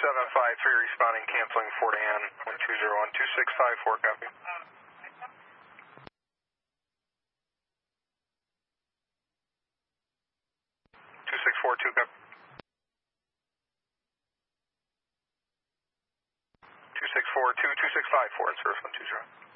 responding, canceling Fort Ann, 120-2654, copy. 2642, copy. 2642, 2654, and service 120.